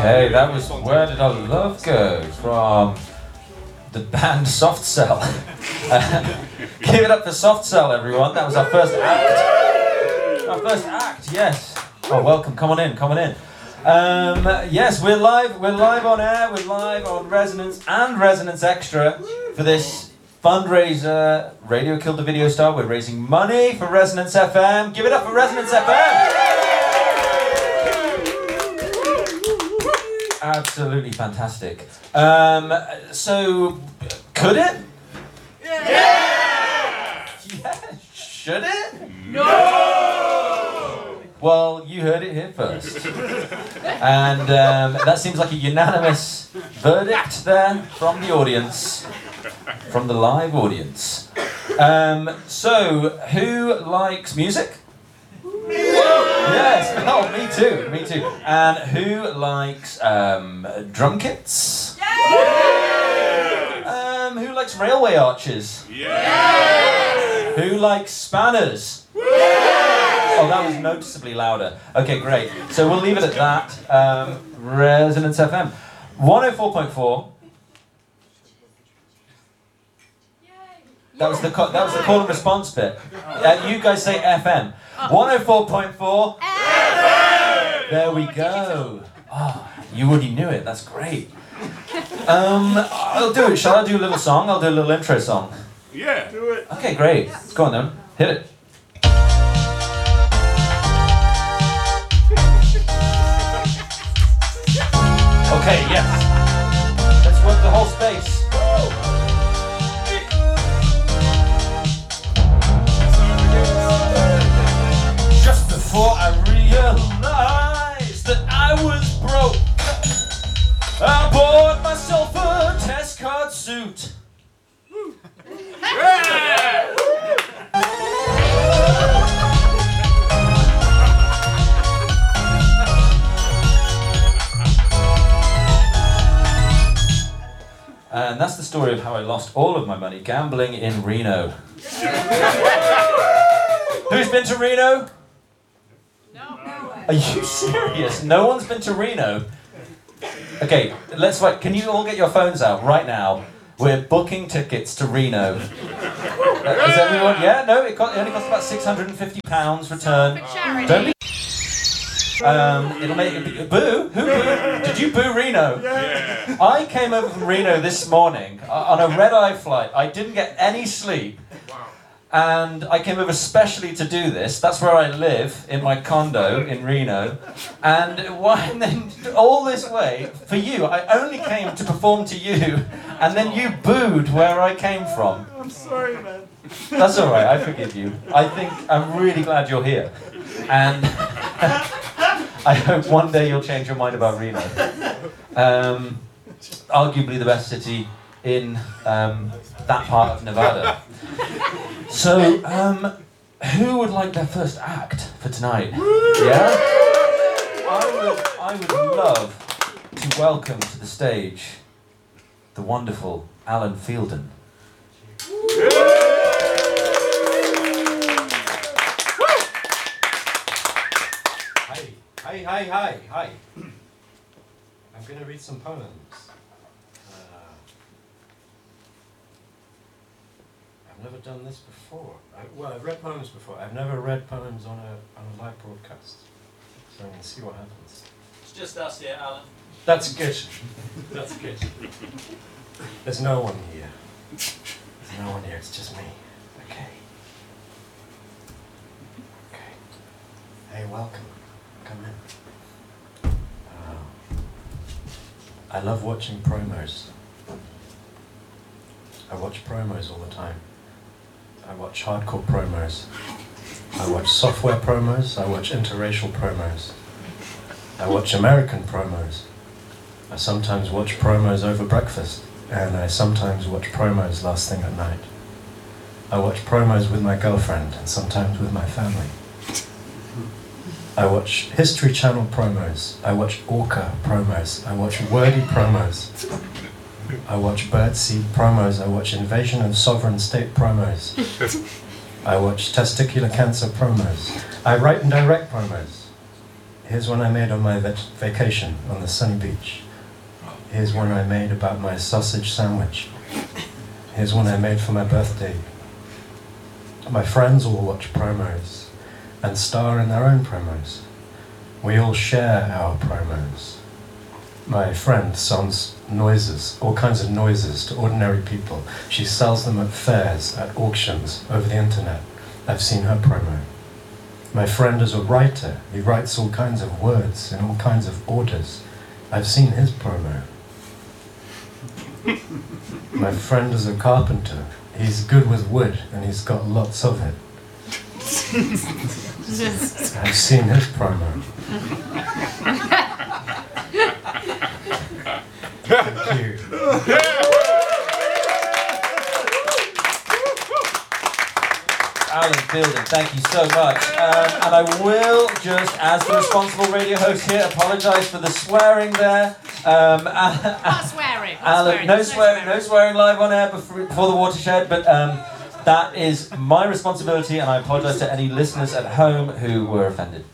Okay, that was Where Did Our Love Go from the band Soft Cell. Give it up for Soft Cell, everyone. That was our first act. Our first act, yes. Oh, welcome. Come on in, come on in. Yes, we're live on air, we're live on Resonance and Resonance Extra for this fundraiser, Radio Killed the Video Star. We're raising money for Resonance FM. Give it up for Resonance FM! Absolutely fantastic. So, could it? Yeah! Yeah! Should it? No! Well, you heard it here first. And that seems like a unanimous verdict there from the audience, from the live audience. So, who likes music? Yes, oh, me too. And who likes drum kits? Yeah! Who likes railway arches? Yeah! Who likes spanners? Yeah! Oh, that was noticeably louder. Okay, great. So we'll leave it at that. Resonance FM. 104.4. That was the call and response bit. You guys say FM. 104.4 FM! There we go. Oh, you already knew it. That's great. I'll do it. Shall I do a little song? I'll do a little intro song. Yeah, do it. Okay, great. Go on then. Hit it. Okay, yes. Let's work the whole space. Just before I realized that I was broke, I bought myself a test card suit. And that's the story of how I lost all of my money gambling in Reno. Who's been to Reno? No. Are you serious? No one's been to Reno? Okay, let's wait. Can you all get your phones out right now? We're booking tickets to Reno. Is everyone? Yeah? No, it only costs about £650 return. Don't be... it'll make it... Boo? Who boo? Did you boo Reno? Yeah. I came over from Reno this morning on a red-eye flight. I didn't get any sleep. And I came over specially to do this. That's where I live, in my condo in Reno. And then all this way, for you, I only came to perform to you, and then you booed where I came from. I'm sorry, man. That's all right, I forgive you. I'm really glad you're here. And I hope one day you'll change your mind about Reno. Arguably the best city in that part of Nevada. So, who would like their first act for tonight? Yeah? I would love to welcome to the stage the wonderful Alan Fielden. Hi. I'm going to read some poems. I've never done this before. I've read poems before. I've never read poems on a live broadcast. So I'm going to see what happens. It's just us here, Alan. That's good. That's good. There's no one here. There's no one here. It's just me. Okay. Hey, welcome. Come in. I love watching promos. I watch promos all the time. I watch hardcore promos. I watch software promos. I watch interracial promos. I watch American promos. I sometimes watch promos over breakfast. And I sometimes watch promos last thing at night. I watch promos with my girlfriend and sometimes with my family. I watch History Channel promos. I watch Orca promos. I watch Wordy promos. I watch Birdseed promos. I watch Invasion of Sovereign State promos. I watch testicular cancer promos. I write and direct promos. Here's one I made on my vacation on the sunny beach. Here's one I made about my sausage sandwich. Here's one I made for my birthday. My friends all watch promos and star in their own promos. We all share our promos. My friend sells noises, all kinds of noises to ordinary people. She sells them at fairs, at auctions, over the internet. I've seen her promo. My friend is a writer. He writes all kinds of words in all kinds of orders. I've seen his promo. My friend is a carpenter. He's good with wood and he's got lots of it. I've seen his promo. Thank you. Alan Fielding, thank you so much. And I will just, as the responsible radio host here, apologise for the swearing there. Not swearing. Alan, no swearing live on air before the watershed, but that is my responsibility, and I apologise to any listeners at home who were offended.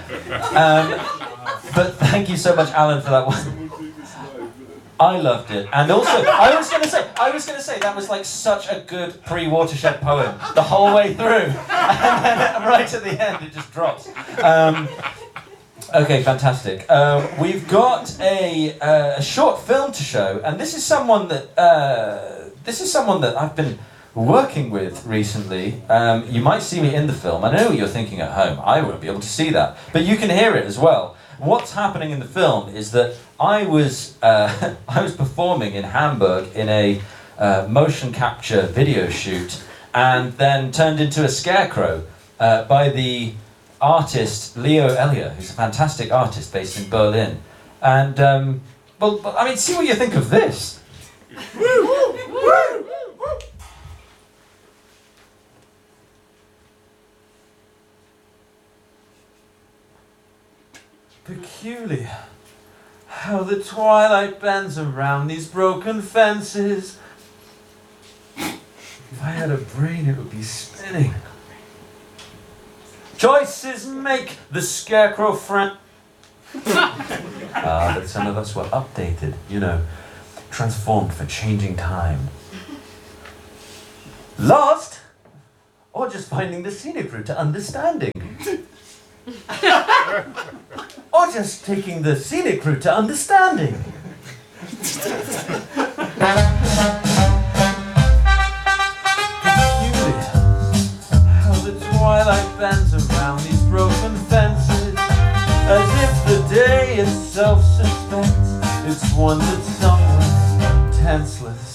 But thank you so much, Alan, for that one. I loved it, and also I was going to say that was like such a good pre-watershed poem the whole way through, and then right at the end it just drops. Okay, fantastic. We've got a short film to show, and this is someone that I've been working with recently. You might see me in the film. I know what you're thinking at home. I won't be able to see that, but you can hear it as well. What's happening in the film is that I was performing in Hamburg in a motion capture video shoot, and then turned into a scarecrow by the artist Leo Elia, who's a fantastic artist based in Berlin. And see what you think of this. Peculiar how the twilight bends around these broken fences. If I had a brain, it would be spinning. Choices make the scarecrow friend. But some of us were updated, transformed for changing time. Lost, or just finding the scenic route to understanding. Or just taking the scenic route to understanding. Peculiar how the twilight bends around these broken fences, as if the day itself suspects it's wandered somewhere tenseless.